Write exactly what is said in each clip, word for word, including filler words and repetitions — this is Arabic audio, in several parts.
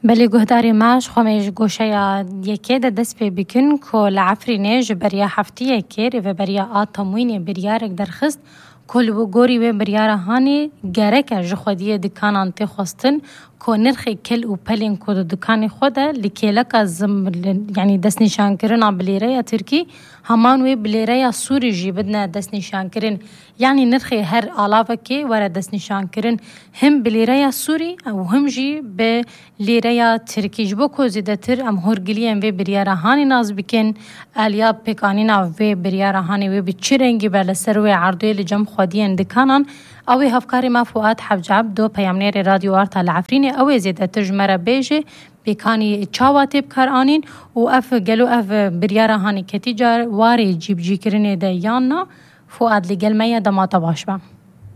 بله گهداری ماش خواهش گوشه یکی ده دست پی بکن که لعفرینه جبریا هفتیه که رو بریا آتاموینه بریارک درخست کل و گوری و بریاره هانی گرک جخودیه دکانان تی خواستن که نرخی کل و پلین که دکانی خوده لکیلک از یعنی دست نشان کرن بلیره ترکی همان و بلیره سوری جی بدنا دست نشان کرن یعنی نرخی هر علاوه که ورد دست نشان کرن هم بلیره سوری و هم جی به لیره ترکی جبو که زیده تر ام هرگلیم و بریاره هانی ناز بکن الیا پکانینا و بریاره هانی و بچرنگی بلسر و عرضی لجم خودیان دکانان اوی هفکاری ما فؤاد حفجاب دو پیامنیر رادیو آرتا العفرینی اوی زیده ترجمه بیجه بکانی چاواتی بکار آنین و اف گلو اف بریاره هانی کتی جار واری جیب جی کرنه ده یانا فؤاد لگل میا دماتا باش با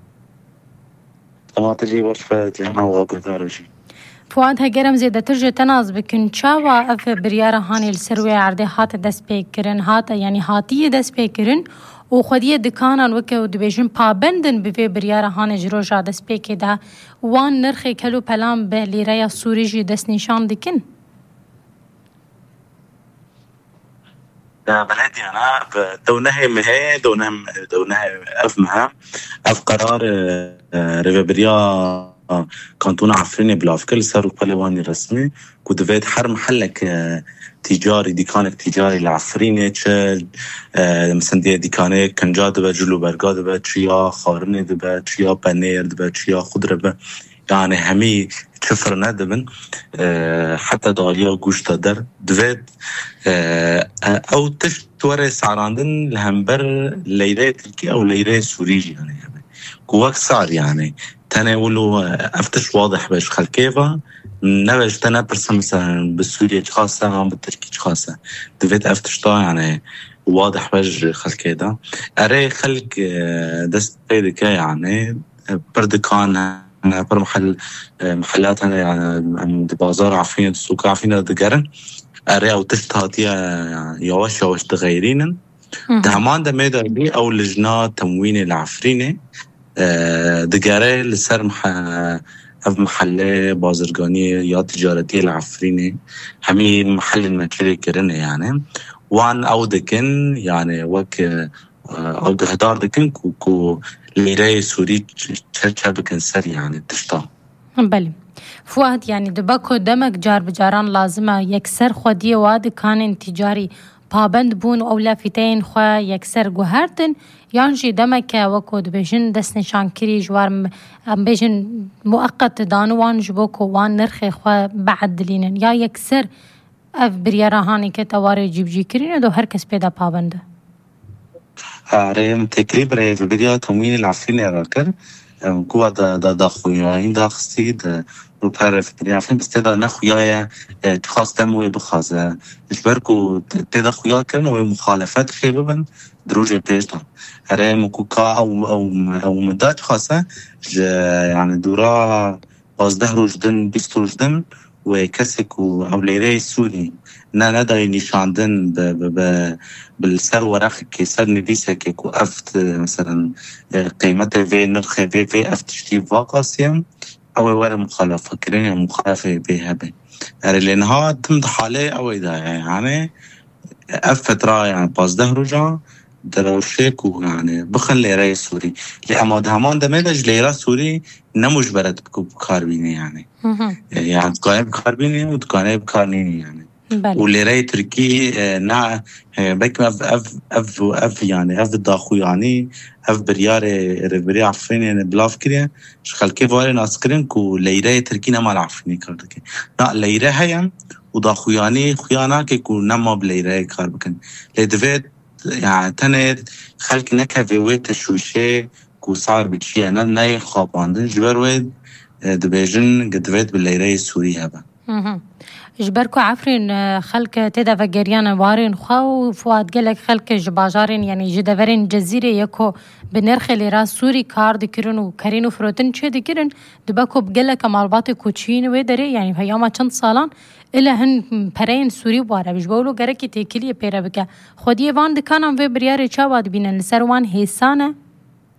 دماتا جی باش با جمع و گذارشی فؤاد هگرم زیده ترجه تناز بکن چاوا اف بریاره هانی السروی عرده هات دست پی کرن هات یعنی هاتی دست پی کرن و خودی دکانان وکه و دبیجن پابندن به بریاره هان جروجا دست پیک ده وان نرخی کلو پلام به لیره سوری جی دست نشان دکن ده بلدي أنا دونه مهي دونه دونه أفمها أف قرار ريفابريا كانتون عفريني بلاف كل صاروا بلواني رسمي كودفيت حر محلك تجاري ديكانك تجاري لعفريني تشل مثلا دي ديكانك كنجا دبا جلو برقا دبا تشيا خارني دبا تشيا بانير دبا تشيا خضرة دبا يعني همي تشفر ندبن حتى داليا قوش تدر دوید او تشتوره سعراندن لهمبر ليرة تركي او ليرة سوريجي يعني كواك سعر يعني تناولو افتش واضح باش خلكيفا نباش تنا برسم مثلا بالسورية خاصة او بالتركي خاصة دوید افتش طا يعني واضح باش خلكيدا اري خلك دست بيدك يعني بردكان أنا بر محل محلات أنا يعني بازار عفينة السوق عفينة دقرن أري أو تشتهاتيا يعني يواش يواش تغيرين دهمان ده ميدا لي أو لجنات تموين العفرينة دقري لسر مح أف محل بازرگاني يا تجارتي العفرينة همي محل المكري كرنة يعني وان أو دكن يعني وك أو دهدار دكن كو كو لیره سوری چرچه بکن سر يعني تشتا بله فؤاد يعني دباكو دمك جار بجاران لازمه يكسر خودية واد كان تجاري پابند بون او لافتين خوا يكسر گوهردن يانجي دمك وكو دبيجن دست نشان كري جوار بيجن مؤقت دانوان جبوكو وان نرخي خوا بعد دلينن يا يكسر اف بريارهاني كتواري جيب جي كرين دو هركس بيدا پابنده ریم تقریبا ريفابريا تموين العفرين راكر كوا دا دا دا خوياين دا خستي دا رو ريفابريا عفرين بس تدا نخويايا تخاص تموي بخازة جبركو تدا خويا كرن و مخالفات خيببن دروجة بيجدان ريم كوكا او او او مدات خاصة يعني دورا بازده روجدن بيست روجدن وكسك او ليري سوري نا ندري نشاندن ب ب بالسر ورق كسر نديسه كيكو افت مثلا قيمته في نرخ في في افت شتي واقاسيم او ولا مخالفه كرين مخالفه بها به لانها تم حاله او اذا يعني افترا يعني باز ده رجع دروشيكو يعني بخلي رئيس سوري لأما دهمان دمدج ليرا سوري نموش برد بكاربيني يعني يعني تقاني بكاربيني وتقاني بكارنيني يعني وليرا تركي نا بك اف اف اف اف يعني اف داخو يعني اف برياري ريفري عفرين يعني بلاف كده شخل كيف واري ناسكرين كو ليرا تركي نما العفريني كاردكي نا ليرا هيا وداخو يعني خيانا كيكو نما بليرا كاربكن لدفيت يعني تنت خلق نكه في ويت تشويشه كو صار بتشي انا ناي خاباندن جبرويد دبيجن قدويت بالليرة السورية هبا جبركو عفرين خلق تدا فجريان وارين خاو فؤاد قالك خلق جباجارين يعني جدورين جزيرة يكو بنرخ ليرا سوري كار دكرن وكارين وفروتن چه دكرن دباكو بقالك مالباتي كوچين ويدري يعني في يوم چند سالان إلا هن پرين سوري واره بجبولو گركي تيكلي پيرا بكا خودي وان دكانم في برياري چاواد بينن لسروان هيسانه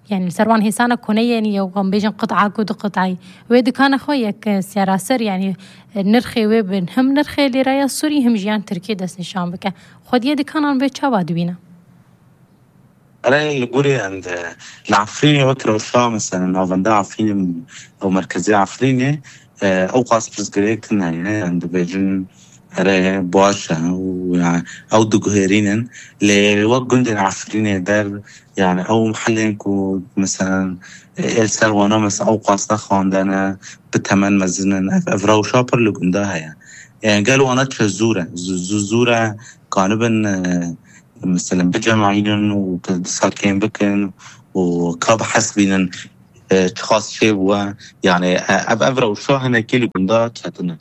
يعني سروان هيسانا كونية يعني يوم بيجن قطعة كود قطعي ويد كان خويك سيراسر يعني نرخي ويبن هم نرخي لرايا السوري هم جيان تركي دس نشان بك خود يد كان عن بيت شواد بينا أنا اللي قولي عند العفريني وكرة وشا مثلا أو بندا عفريني أو مركزية عفريني أو قاس برزقريك تنهي عند بيجن أرى باشا أو دجهرين لوقت جند العفريني دار يعني أو محلين كو مثلا إلسر وانا مثلا أو قاس خاندنا بتمن مزنا أفراو شابر لجندها يعني يعني قالوا أنا تشزورة زورة كانوا بن مثلا بجمعين وساكين بكن وكاب حسبين تخاص شيء و يعني أب أفرا وشو هنا كيلو كندات هتنا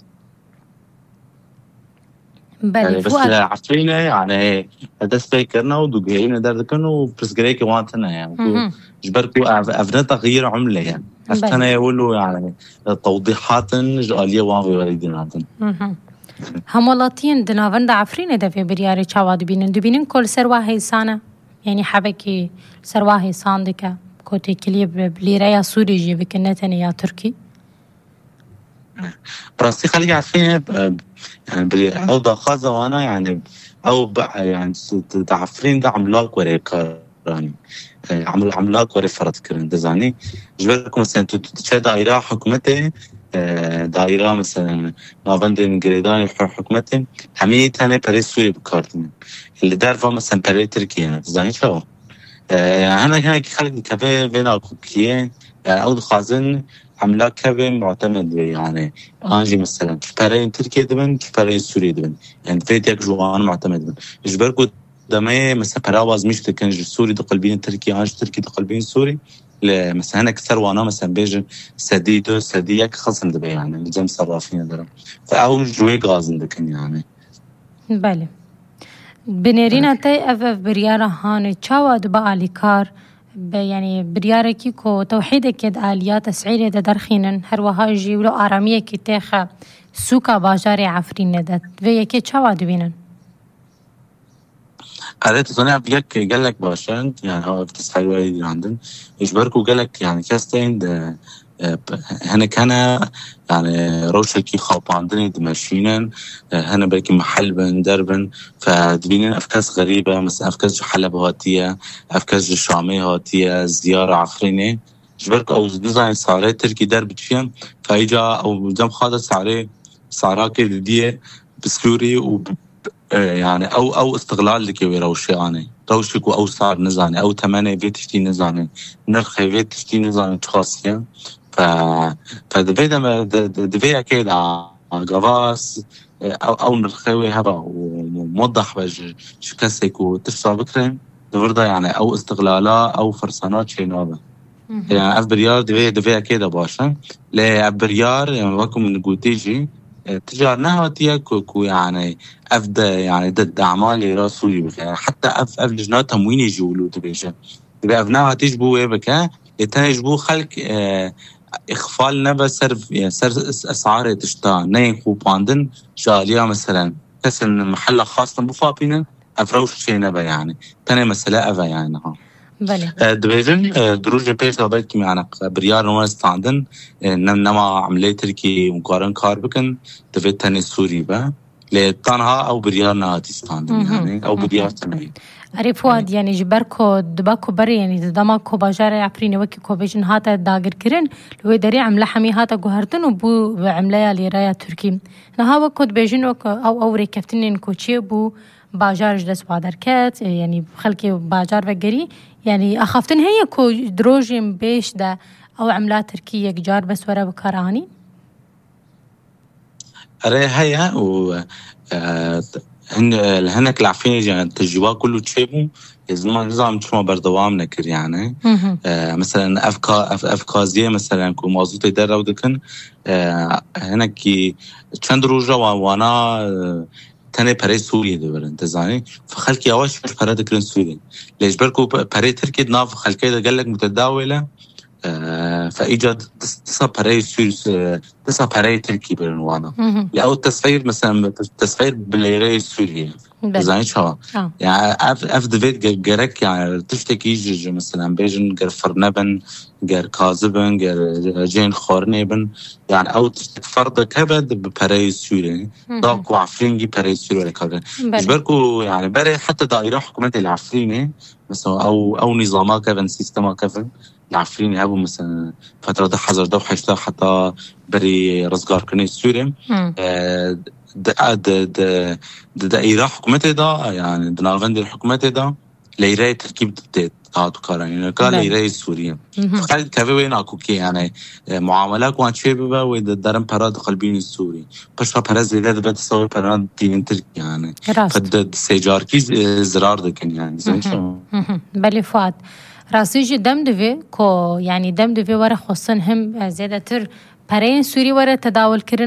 يعني بس عفرينا يعني هذا سبيكرنا ودقيقين دار كانوا بس جريك وانتنا يعني جبركوا أفنا تغيير عملة يعني أفتنا يقولوا يعني توضيحات جالية وانغي والدينات همولاتين دناوند عفرين دفي برياري چاواد بينن دبينن كل سروا هيسانه يعني حبكي سروا هيسان دكا كوتي كليب بليريا سوري جي بكنتني يا تركي براسي خلي عفرين يعني او دخازه وانا يعني او يعني عفرين ده عملاق وريكا يعني عمل عملاق وري فرض كرن دزاني جبركم مثلا تشا دائره حكومته دائرة مثلا ما بندن جريدان حكومتهم همي تاني بري سوري بكارتين اللي دارفا مثلا بري تركيا زين شو أنا كان خلق كافيه بين كوكيين أو خازن عملاق كافيه معتمد يعني أنجي مثلا بري تركيا دبن بري سوري دبن يعني فيت يك جوان معتمد دبن إجبركو دمي مثلا براواز مش تكن سوري دقلبين تركيا أنج تركي دقلبين سوري مثلا هنا كثر وانا مثلا بيجن سديدو سديك خصم دبي يعني زي مصرفين درا فأول جوي غازن دكن يعني بله بنيرينا تي اف اف بريارة هاني تشاواد بقالي كار يعني بريارة كيكو توحيدك يد آليات تسعيري دا درخينن هر وهاجي ولو آرامية كي تيخا سوكا باجاري عفرين دا في يكي تشاواد بينن قالت صنع بيك قال لك باشان يعني هو بتسحل والدي عندن يجبركوا قال لك يعني كاستين ده هنا كان يعني روشة كي خاب عندني دمشينا هنا بركي محل بن دربن فدبينين أفكاس غريبة مثلا أفكاس حلب هاتية أفكاس الشامي هاتية زيارة عفريني جبرك أو ديزاين سعري تركي درب فيهم فايجا أو جم خاضر سعري سعراكي دي بسكوري و يعني أو أو استغلال لك ويروشي أنا روشك أو صار نزاني أو ثمانية بيت تشتي نزاني نرخ بيت تشتي نزاني تخاصية ف فدبيدا ما دبيا كده جواز أو أو نرخوي هبا وموضح بج شو كسيك وتشرب بكرة دبردا يعني أو استغلالا أو فرصانات شيء نوبه يعني أفبريار دبيا دبيا كده باشا لا أفبريار يعني وكم من جوتيجي تجارنا هاتيك كو يعني أفدا يعني ضد أعمال راسولي يعني حتى أف أف لجنة تموين يجولوا تبيجا تبي أبناء هتجبوا إيه بكا يتنجبوا خلق اه إخفال نبى سرف يعني سر أسعار تشتا نين خو باندن جاليا مثلا كسر محل خاص بفابينا أفروش شيء نبى يعني تاني مسألة أفا يعني ها بله دبيجن دروج بيش لبيت يعني بريار نواس عندن نما عملية تركي مقارن كاربكن دفيت تاني سوري با لطنها أو بريار ناتيستان يعني أو بريار تاني عرفواد يعني جبركو دباكو بري يعني دماكو باجارة عفريني وكي كو بيجن هاتا داقر كرن لو داري عملا حمي هاتا قهرتن وبو عملايا لرايا تركي نها وكو بيجن أو أو ريكفتنين كوشي بو باجار جلس بادركات يعني خلكي باجار وقري يعني أخافتن هي كو دروجين بيش دا أو عملات تركية جار بس ورا بكاراني أري هيا و هن هناك العفين يعني تجوا كله تشيبو زمان نظام شو ما بردوام نكر يعني آه مثلا أفكا أف أفكازية مثلا كو موضوع يدرى ودكن آه هناك چند روجا وانا آه تاني بري سوريا دبر انت زاني فخلكي اواش مش برا دكرن سوريا ليش بركو بري تركي ناف خلكي ده قال لك متداوله فإيجاد تسا براي سوري تسا براي تركي بالنوانا أو التسعير مثلا التسعير بالليرة سوريا زين شو يعني أف أف دفيد جرك يعني تشتكي يجي مثلا بيجن جر فرنبن جر كاذبن جر جين خورنبن يعني أو تشتك فرد كبد ببراي سوري داكو عفرينجي براي سوري ولا كذا إجباركو يعني بري حتى دائرة حكومة العفرينة مثلا أو أو نظامات كذا سيستما كذا العفريني هابو مثلا فترة ده حذر ده وحشتا حتى بري رزقار كني سوري ده ده ده ده إيرا حكومته ده يعني ده نالغندي الحكومته ده ليرة تركيب ده تعاطو كارا يعني كان ليرة سوريا خالد كافي وين أكو كي يعني معاملات وان شيء بقى وده دارن براد قلبين السوري بس برز ده ده بتصور براد دين تركي يعني فده سيجار كيز زرار ده كان يعني زين شو بلي فات راسيجي دم دوی کو يعني دم دوی ورا خصن هم زیادتر پرین سوری ورا تداول کردن